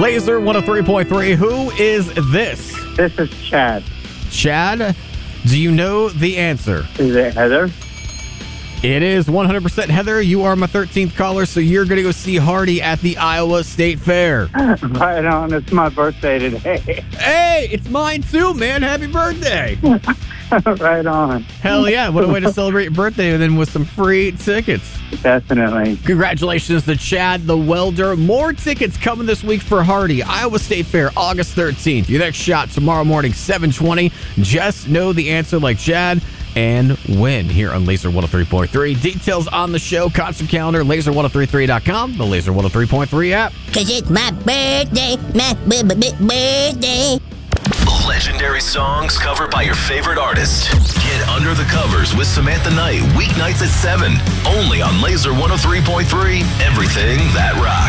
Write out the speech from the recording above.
Laser 103.3. Who is this? This is Chad. Chad, do you know the answer? Is it Heather? It is 100% Heather. You are my 13th caller, so you're going to go see Hardy at the Iowa State Fair. Right on. It's my birthday today. Hey, it's mine too, man. Happy birthday. Right on. Hell yeah. What a way to celebrate your birthday and then with some free tickets. Definitely. Congratulations to Chad the Welder. More tickets coming this week for Hardy. Iowa State Fair, August 13th. Your next shot tomorrow morning, 7:20. Just know the answer like Chad and win here on Laser 103.3. Details on the show, concert calendar, laser1033.com, the Laser 103.3 app. Cause it's my birthday, my birthday. Legendary songs covered by your favorite artist. Get under the covers with Samantha Knight, weeknights at 7. Only on Laser 103.3. Everything that rocks.